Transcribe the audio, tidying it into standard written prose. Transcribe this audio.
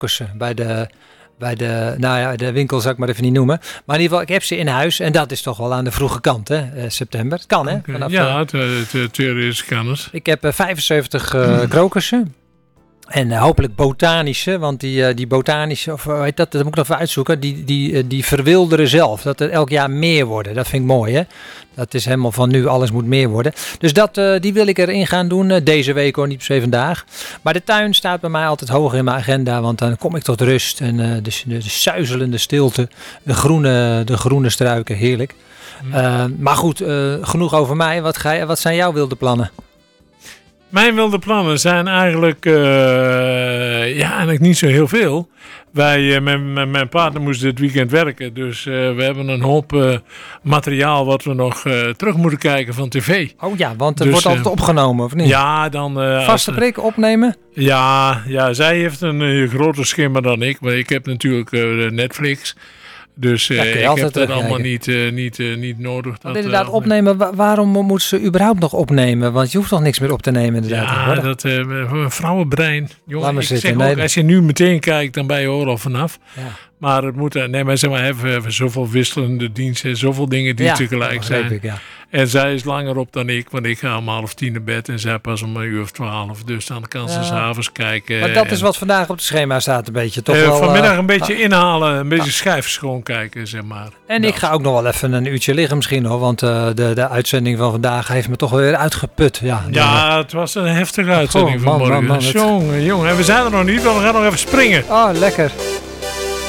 krokussen bij de winkel, zou ik maar even niet noemen. Maar in ieder geval, ik heb ze in huis. En dat is toch wel aan de vroege kant, hè? September. Het kan, hè? Okay. Theoretisch kan het. Ik heb 75 krokussen. En hopelijk botanische, want die botanische, of hoe heet dat moet ik nog even uitzoeken, die verwilderen zelf. Dat er elk jaar meer worden. Dat vind ik mooi, hè. Dat is helemaal van nu, alles moet meer worden. Dus die wil ik erin gaan doen, deze week hoor, niet per se vandaag. Maar de tuin staat bij mij altijd hoog in mijn agenda, want dan kom ik tot rust. En de suizelende stilte, de groene struiken, heerlijk. Maar goed, genoeg over mij. Wat zijn jouw wilde plannen? Mijn wilde plannen zijn eigenlijk, eigenlijk niet zo heel veel. Mijn partner moest dit weekend werken. Dus we hebben een hoop materiaal wat we nog terug moeten kijken van tv. Oh ja, want het wordt altijd opgenomen, of niet? Ja, dan... Vaste prik opnemen? Ja, zij heeft een groter schema dan ik. Maar ik heb natuurlijk Netflix. Dus ik heb dat allemaal niet nodig. Dat, inderdaad, opnemen. Waarom moet ze überhaupt nog opnemen? Want je hoeft toch niks meer op te nemen, inderdaad. Ja, dat vrouwenbrein. Jongen, ik zeg ook, als je nu meteen kijkt, dan ben je er al vanaf. Ja. Maar het moet, maar zeg maar, even zoveel wisselende diensten, zoveel dingen die tegelijk zijn. Ja. En zij is langer op dan ik, want ik ga om 9:30 naar bed en zij pas om 11:12. Dus dan kan ze 's avonds kijken. Maar dat is wat vandaag op het schema staat, een beetje. Toch wel, vanmiddag een beetje inhalen, een beetje schijf schoon kijken, zeg maar. En ik ga ook nog wel even een uurtje liggen misschien hoor, want de uitzending van vandaag heeft me toch weer uitgeput. Ja, het was een heftige uitzending vanmorgen. Jongen, en we zijn er nog niet, want we gaan nog even springen. Oh, lekker.